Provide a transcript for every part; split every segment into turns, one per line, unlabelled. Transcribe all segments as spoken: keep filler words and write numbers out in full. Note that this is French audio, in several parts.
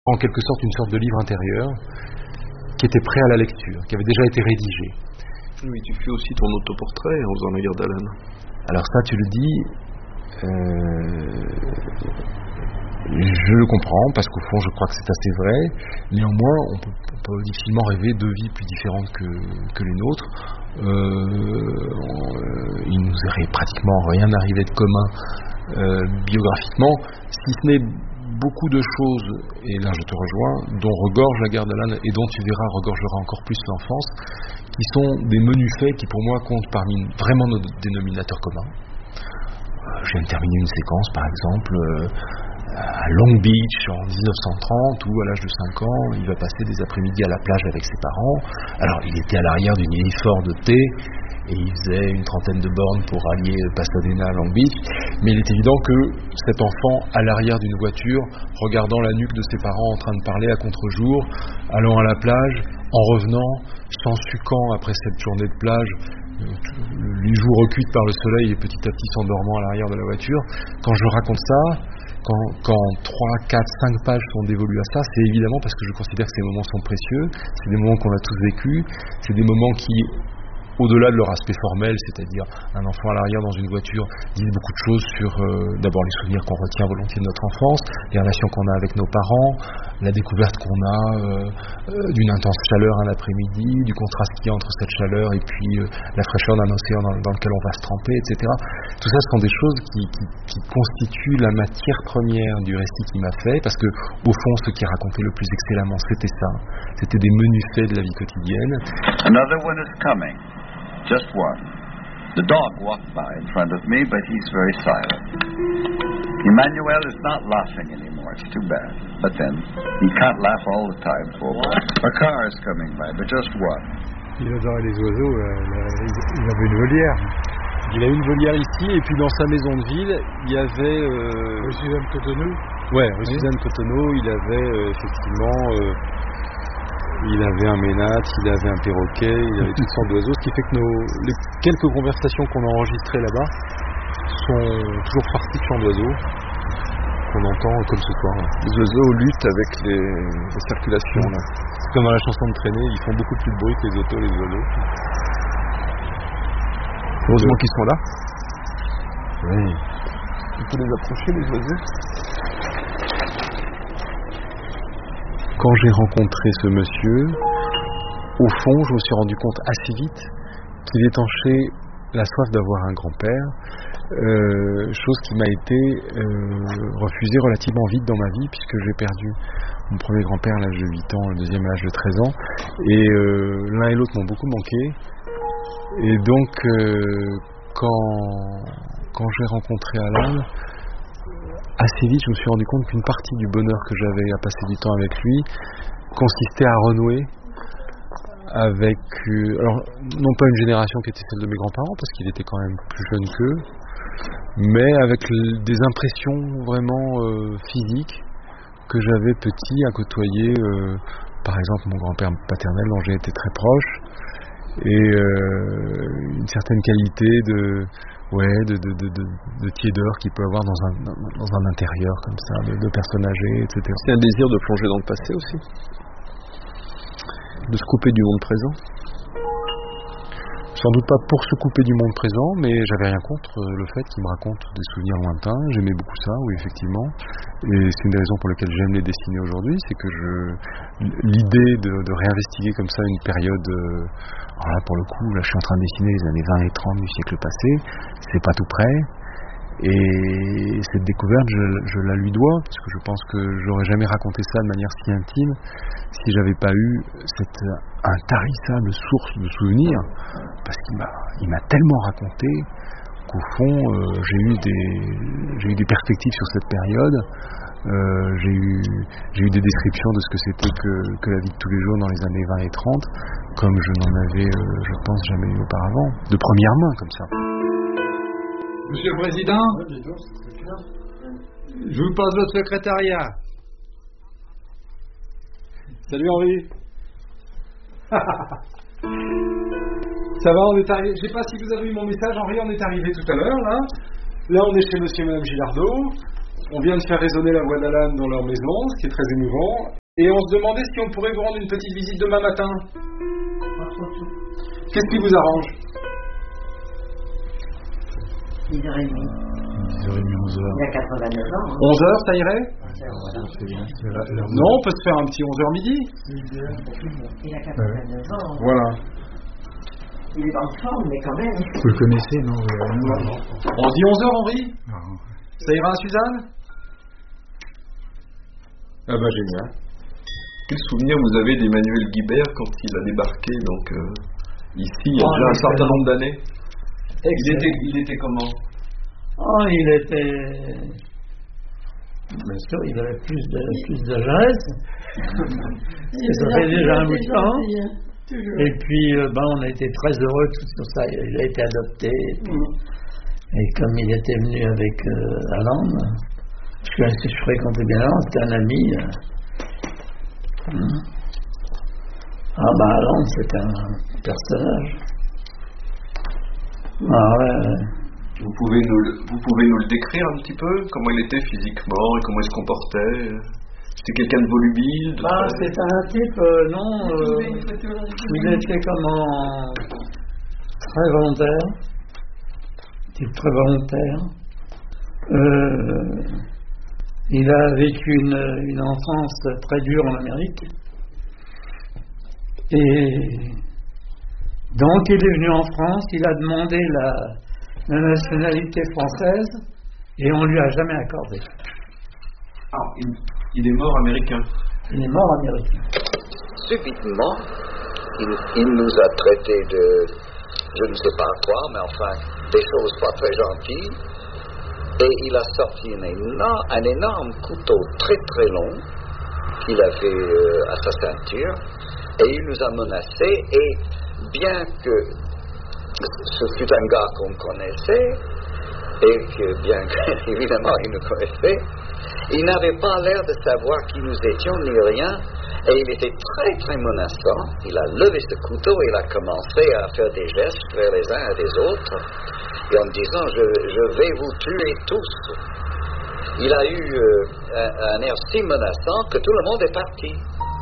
En quelque sorte une sorte de livre intérieur qui était prêt à la lecture, qui avait déjà été rédigé.
Oui, tu fais aussi ton autoportrait en faisant la guerre d'Alan.
Alors ça, tu le dis, euh, je le comprends, parce qu'au fond, je crois que c'est assez vrai. Néanmoins, on peut, on peut difficilement rêver deux vies plus différentes que, que les nôtres. Euh, euh, il nous aurait pratiquement rien arrivé de commun euh, biographiquement, si ce n'est beaucoup de choses, et là je te rejoins, dont regorge la guerre d'Alan et dont tu verras regorgera encore plus l'enfance, qui sont des menus faits qui pour moi comptent parmi vraiment nos dénominateurs communs. Euh, je viens de terminer une séquence par exemple euh, à Long Beach en dix-neuf cent trente où à l'âge de cinq ans il va passer des après-midi à la plage avec ses parents. Alors il était à l'arrière d'une vieille Ford T et il faisait une trentaine de bornes pour allier Pasadena à Long Beach, mais il est évident que cet enfant à l'arrière d'une voiture, regardant la nuque de ses parents en train de parler à contre-jour, allant à la plage, en revenant, s'en sucant après cette journée de plage, les joues recuites par le soleil et petit à petit s'endormant à l'arrière de la voiture, quand je raconte ça, quand, quand trois, quatre, cinq pages sont dévolues à ça, c'est évidemment parce que je considère que ces moments sont précieux, c'est des moments qu'on a tous vécus, c'est des moments qui, au-delà de leur aspect formel, c'est-à-dire un enfant à l'arrière dans une voiture, disent beaucoup de choses sur euh, d'abord les souvenirs qu'on retient volontiers de notre enfance, les relations qu'on a avec nos parents, la découverte qu'on a euh, euh, d'une intense chaleur un après-midi, du contraste qu'il y a entre cette chaleur et puis euh, la fraîcheur d'un océan dans, dans lequel on va se tremper, et cetera. Tout ça, ce sont des choses qui, qui, qui constituent la matière première du récit qu'il m'a fait, parce que au fond, ce qui racontait le plus excellemment, c'était ça. C'était des menus faits de la vie quotidienne.
Another one is coming. Just one. The dog walked by in front of me, but he's very silent. Emmanuel is not laughing anymore. It's too bad. But then, he can't laugh all the time for a while. A car is coming by, but just one.
Il adorait les oiseaux. Euh, il avait une volière.
Il a une volière ici, et puis dans sa maison de ville, il y avait... Euh...
Rue Suzanne Cotonneau.
Ouais, rue oui. Suzanne Cotonneau, il avait euh, effectivement... Euh... Il avait un ménate, il avait un perroquet, il avait toutes sortes d'oiseaux, ce qui fait que nos, les quelques conversations qu'on a enregistrées là-bas sont toujours parties de chants d'oiseaux qu'on entend comme ce soir.
Les oiseaux luttent avec les, les circulations. Là.
C'est comme dans la chanson de Traînée, ils font beaucoup plus de bruit que les autos, les oiseaux.
Heureusement qu'ils sont là.
Oui.
Il faut les approcher, les oiseaux.
Quand j'ai rencontré ce monsieur, au fond, je me suis rendu compte assez vite qu'il étanchait la soif d'avoir un grand-père, euh, chose qui m'a été euh, refusée relativement vite dans ma vie, puisque j'ai perdu mon premier grand-père à l'âge de huit ans, le deuxième à l'âge de treize ans, et euh, l'un et l'autre m'ont beaucoup manqué. Et donc, euh, quand, quand j'ai rencontré Alan, assez vite, je me suis rendu compte qu'une partie du bonheur que j'avais à passer du temps avec lui consistait à renouer avec, euh, alors non pas une génération qui était celle de mes grands-parents, parce qu'il était quand même plus jeune qu'eux, mais avec l- des impressions vraiment euh, physiques que j'avais petit à côtoyer, euh, par exemple mon grand-père paternel dont j'ai été très proche, et euh, une certaine qualité de ouais de, de, de, de, de tiédeur qu'il peut avoir dans un, dans un intérieur comme ça, de, de personnes âgées, et cetera.
C'est un désir de plonger dans le passé aussi, de se couper du monde présent.
Sans doute pas pour se couper du monde présent, mais j'avais rien contre le fait qu'il me raconte des souvenirs lointains. J'aimais beaucoup ça, oui, effectivement. Et c'est une des raisons pour lesquelles j'aime les dessiner aujourd'hui, c'est que je, l'idée de, de réinvestiguer comme ça une période, euh, alors là pour le coup, là je suis en train de dessiner les années vingt et trente du siècle passé, c'est pas tout près. Et cette découverte, je, je la lui dois, parce que je pense que j'aurais jamais raconté ça de manière si intime si j'avais pas eu cette intarissable source de souvenirs, parce qu'il m'a, il m'a tellement raconté qu'au fond, euh, j'ai eu des, j'ai eu des perspectives sur cette période. Euh, j'ai eu, j'ai eu des descriptions de ce que c'était que, que la vie de tous les jours dans les années vingt et trente, comme je n'en avais, euh, je pense, jamais eu auparavant, de première main, comme ça.
Monsieur le Président, je vous passe votre secrétariat.
Salut Henri. Ça va, on est arrivé. Je sais pas si vous avez eu mon message, Henri, on est arrivé tout à l'heure, là. Là, on est chez Monsieur et Madame Gilardot. On vient de faire résonner la voix d'Alan dans leur maison, ce qui est très émouvant. Et on se demandait si on pourrait vous rendre une petite visite demain matin. Qu'est-ce qui vous arrange?
dix heures trente.
dix heures trente, onze heures.
Il a quatre-vingt-neuf ans. Hein.
onze heures, ça irait?
C'est bien. C'est la- la-
Non, on peut se faire un petit onze heures midi.
Il a quatre-vingt-neuf ans.
Voilà.
Il est en forme, mais quand même.
Vous le connaissez, non? euh,
On dit onze heures, Henri?
non.
Ça ira à Suzanne? Ah bah génial.
Quel souvenir vous avez d'Emmanuel Guibert quand il a débarqué donc euh, ici il y a
Oh,
déjà un
excellent.
certain nombre d'années? Il
Excellent.
était, il était comment?
Oh, il était. Bien sûr, il avait plus de, plus de jeunesse. Ça fait déjà un bout de temps. Et puis, euh, ben, on a été très heureux tout sur ça. Il a été adopté. Et, puis, et comme il était venu avec euh, Alan, je, je, je fréquentais bien Alan, c'était un ami. Euh, hum. Ah ben Alan, c'était un personnage. Ah ouais, ouais.
Vous pouvez, nous le, vous pouvez nous le décrire un petit peu? Comment il était physiquement et comment il se comportait? C'était quelqu'un de volubile de
Bah,
très-
c'était un type, euh, non, euh, il était comment, très volontaire, type très volontaire. Euh, il a vécu une, une enfance très dure en Amérique. Et donc il est venu en France, il a demandé la, la nationalité française et on lui a jamais accordé.
Ah, il, il est mort américain.
Il est mort américain.
Subitement, il, il nous a traités de, je ne sais pas quoi, mais enfin, des choses pas très gentilles. Et il a sorti un énorme, un énorme couteau très très long qu'il avait euh, à sa ceinture. Et il nous a menacés. Et bien que ce fut un gars qu'on connaissait, et que bien qu'évidemment il nous connaissait, il n'avait pas l'air de savoir qui nous étions ni rien, et il était très très menaçant. Il a levé ce couteau et il a commencé à faire des gestes vers les uns et les autres, et en disant je, je vais vous tuer tous. Il a eu euh, un, un air si menaçant que tout le monde est parti.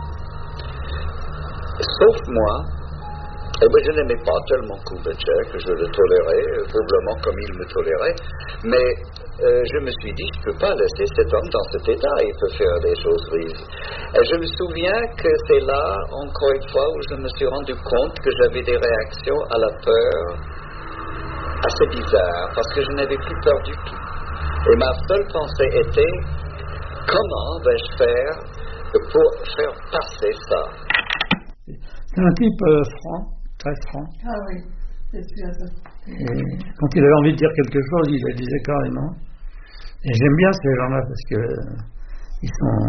Sauf moi. Et bien, je n'aimais pas tellement Kubitschek, je le tolérais, probablement comme il me tolérait, mais euh, je me suis dit, je ne peux pas laisser cet homme dans cet état, il peut faire des choses horribles. Et je me souviens que c'est là, encore une fois, où je me suis rendu compte que j'avais des réactions à la peur assez bizarres, parce que je n'avais plus peur du tout. Et ma seule pensée était, comment vais-je faire pour faire passer ça?
C'est un type euh, franc, très franc.
Ah oui, c'est sûr ça.
Et quand il avait envie de dire quelque chose, il le disait carrément. Et j'aime bien ces gens-là parce que ils sont,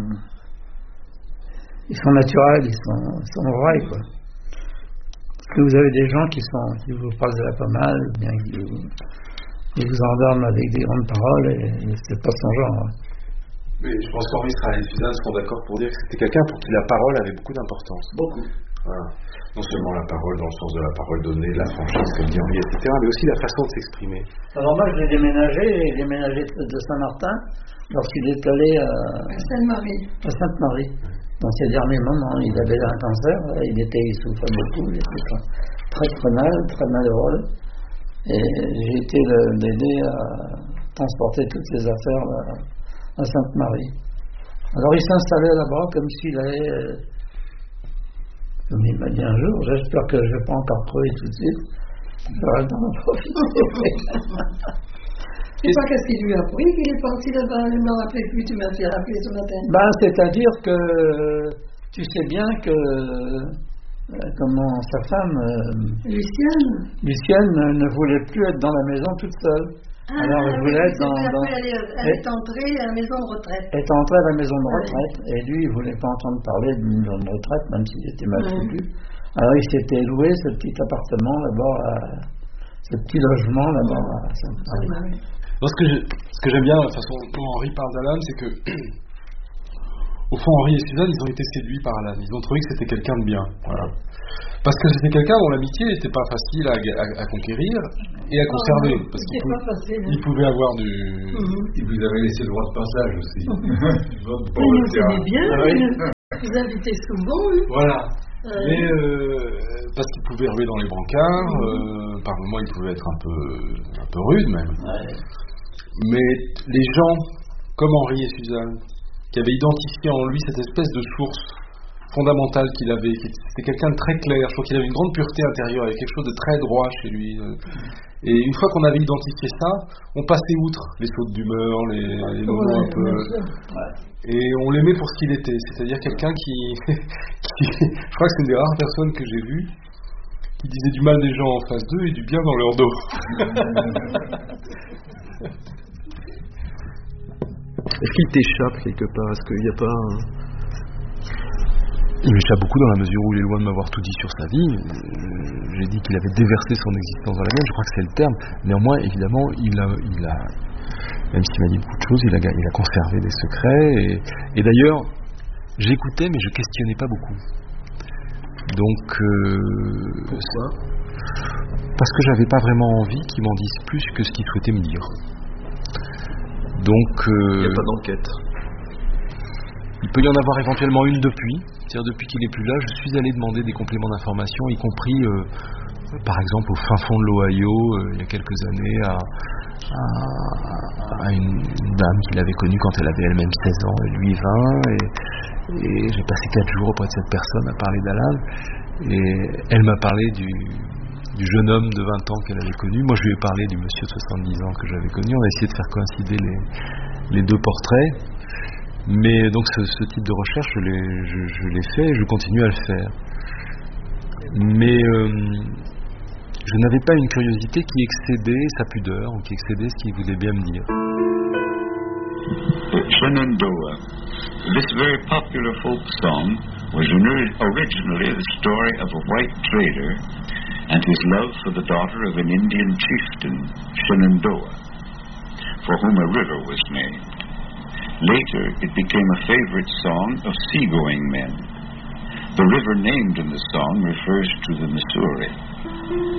ils sont naturels, ils sont, ils sont vrais, quoi. Parce que vous avez des gens qui sont, qui vous parlent de la pommade, bien qu'ils vous, ils vous endorment avec des grandes paroles, et, et c'est pas son genre. Hein.
Mais je pense qu'Henri et Suzanne seront d'accord pour dire que c'était quelqu'un pour qui la parole avait beaucoup d'importance.
Beaucoup.
Voilà. Non seulement la parole dans le sens de la parole donnée, la franchise, comme dit Henri, et cetera, mais aussi la façon de s'exprimer.
Alors moi, je l'ai déménagé, j'ai déménagé de Saint-Martin lorsqu'il est allé à,
Sainte-Marie.
à Sainte-Marie. Dans ses derniers moments, il avait un cancer, il était, il souffrait beaucoup, il était très très mal, très malheureux. Et j'ai été l'aider à transporter toutes ses affaires là, à Sainte-Marie. Alors il s'installait là-bas comme s'il allait, euh, comme il m'a dit un jour, j'espère que je ne vais pas encore crever tout de suite, j'aurai le temps d'en profiter.
Je sais pas qu'est-ce qu'il lui a pris, qu'il est parti là-bas, je ne me rappelle plus, tu m'as fait rappeler ce matin.
Ben, c'est-à-dire que tu sais bien que euh, comment sa femme, euh,
Lucienne
Lucienne, ne voulait plus être dans la maison toute seule.
Ah,
Alors elle voulait
oui,
être dans,
après,
dans-
elle, est, elle est entrée à la maison de retraite.
est entrée à la maison de
Oui.
retraite et lui il voulait pas entendre parler d'une maison de retraite même s'il était mal
Oui.
foutu. Alors il s'était loué ce petit appartement là-bas, à- ce petit logement là-bas à Sainte-Marie.
Non, ce que je- ce que j'aime bien, la façon dont Henri parle d'Alan, c'est que au fond, Henri et Suzanne, ils ont été séduits par Alan. Ils ont trouvé que c'était quelqu'un de bien. Voilà. Parce que c'était quelqu'un dont l'amitié n'était pas facile à, à, à conquérir et à conserver.
Oh,
parce qu'il
pas facile, hein.
il pouvait avoir du...
Mm-hmm. Il vous avait laissé le droit de passage aussi.
Vous nous aimez bien, ah, oui. Vous invitez souvent. Hein.
Voilà.
Euh...
Mais euh, parce qu'il pouvait ruer dans les brancards, mm-hmm. euh, par moments il pouvait être un peu, un peu rude même.
Ouais.
Mais les gens, comme Henri et Suzanne, qui avaient identifié en lui cette espèce de source fondamentale qu'il avait, c'était quelqu'un de très clair, je crois qu'il avait une grande pureté intérieure, il y avait quelque chose de très droit chez lui. Et une fois qu'on avait identifié ça, on passait outre les sautes d'humeur, les, les moments
ouais,
un peu... Et on l'aimait pour ce qu'il était, c'est-à-dire quelqu'un qui, qui... Je crois que c'est une des rares personnes que j'ai vues qui disait du mal des gens en face d'eux et du bien dans leur dos.
Est-ce qu'il t'échappe quelque part? Est-ce qu'il n'y a pas un...
Il m'échappe beaucoup dans la mesure où il est loin de m'avoir tout dit sur sa vie. J'ai dit qu'il avait déversé son existence dans la mienne, je crois que c'est le terme. Néanmoins, évidemment, il a, il a même s'il m'a dit beaucoup de choses, il a, il a conservé des secrets. Et, et d'ailleurs, j'écoutais, mais je questionnais pas beaucoup. Donc... Euh,
Pourquoi ?
Parce que j'avais pas vraiment envie qu'il m'en dise plus que ce qu'il souhaitait me dire. Donc... Euh,
il n'y a pas d'enquête.
Il peut y en avoir éventuellement une depuis. C'est-à-dire depuis qu'il n'est plus là, je suis allé demander des compléments d'information, y compris euh, par exemple au fin fond de l'Ohio, euh, il y a quelques années, à, à, à une, une dame qu'il avait connue quand elle avait elle-même seize ans et lui vingt, et, et j'ai passé quatre jours auprès de cette personne à parler d'Alan, et elle m'a parlé du, du jeune homme de vingt ans qu'elle avait connu. Moi je lui ai parlé du monsieur de soixante-dix ans que j'avais connu. On a essayé de faire coïncider les, les deux portraits. Mais donc ce, ce type de recherche, je l'ai, je, je l'ai fait et je continue à le faire. Mais euh, je n'avais pas une curiosité qui excédait sa pudeur ou qui excédait ce qu'il voulait bien me dire.
Shenandoah. This very popular folk song was originally the story of a white trader and his love for the daughter of an Indian chieftain, Shenandoah, for whom a river was named. Later, it became a favorite song of seagoing men. The river named in the song refers to the Missouri.